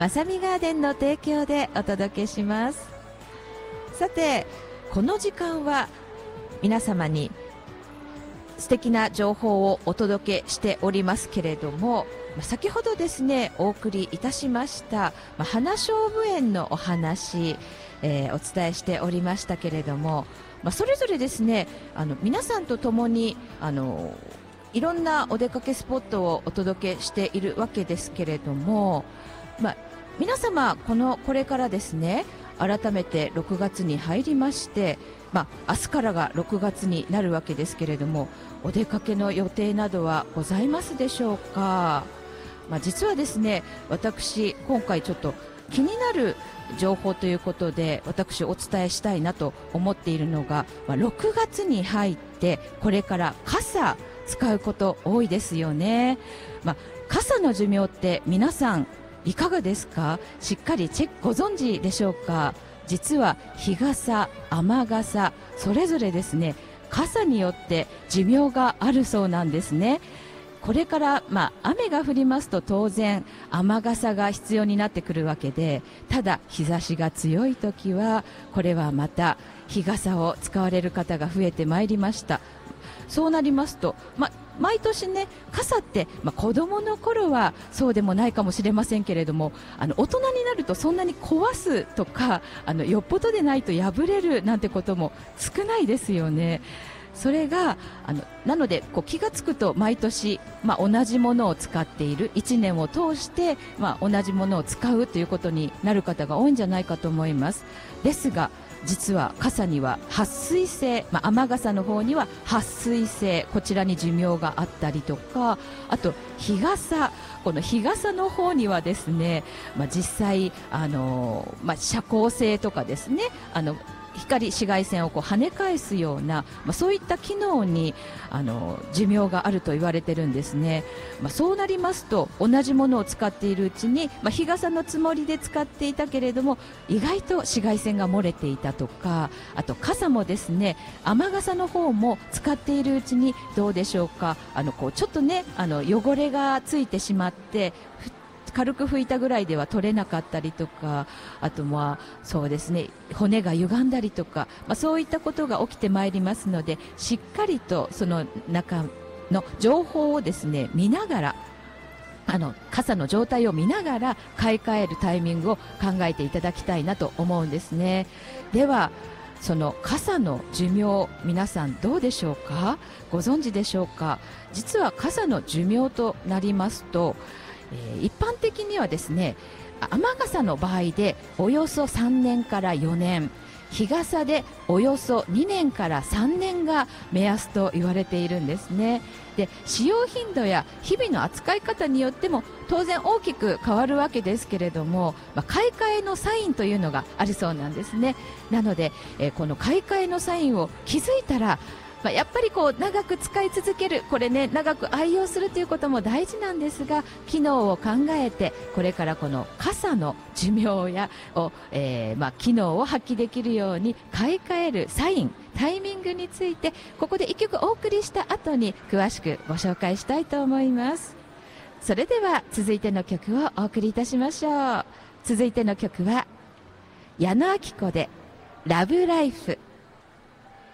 まさみガーデンの提供でお届けします。さて、この時間は皆様に素敵な情報をお届けしておりますけれども、先ほどですねお送りいたしました花菖蒲園のお話、お伝えしておりましたけれども、それぞれですね皆さんと共にいろんなお出かけスポットをお届けしているわけですけれども、皆様これからですね改めて6月に入りまして、明日からが6月になるわけですけれども、お出かけの予定などはございますでしょうか。実はですね私今回ちょっと気になる情報ということで私お伝えしたいなと思っているのが、6月に入ってこれから傘使うこと多いですよね。傘の寿命って皆さんいかがですか。しっかりご存知でしょうか。実は日傘、雨傘それぞれですね傘によって寿命があるそうなんですね。これから、雨が降りますと当然雨傘が必要になってくるわけで、ただ日差しが強い時はこれはまた日傘を使われる方が増えてまいりました。そうなりますと、毎年ね傘って、子供の頃はそうでもないかもしれませんけれども、大人になるとそんなに壊すとかよっぽどでないと破れるなんてことも少ないですよね。それがなので気がつくと毎年、同じものを使っている1年を通して、同じものを使うということになる方が多いんじゃないかと思います。ですが実は傘には撥水性、雨傘の方には撥水性、こちらに寿命があったりとか、あと日傘、この日傘の方にはですね、実際遮光性とかですね光紫外線を跳ね返すような、そういった機能に寿命があると言われてるんですね。そうなりますと同じものを使っているうちに、日傘のつもりで使っていたけれども意外と紫外線が漏れていたとか、あと傘もですね雨傘の方も使っているうちにどうでしょうか、ちょっとね汚れがついてしまって軽く拭いたぐらいでは取れなかったりとか、あとそうですね骨が歪んだりとか、そういったことが起きてまいりますので、しっかりとその中の情報をですね見ながら傘の状態を見ながら買い替えるタイミングを考えていただきたいなと思うんですね。ではその傘の寿命、皆さんどうでしょうか。ご存知でしょうか。実は傘の寿命となりますと、一般的にはですね雨傘の場合でおよそ3年から4年、日傘でおよそ2年から3年が目安と言われているんですね。で使用頻度や日々の扱い方によっても当然大きく変わるわけですけれども、買い替えのサインというのがあるそうなんですね。なので、この買い替えのサインを気づいたらやっぱり長く使い続ける、これね長く愛用するということも大事なんですが、機能を考えてこれからこの傘の寿命や機能を発揮できるように買い替えるサイン、タイミングについてここで1曲お送りした後に詳しくご紹介したいと思います。それでは続いての曲をお送りいたしましょう。続いての曲は矢野顕子でラブライフ。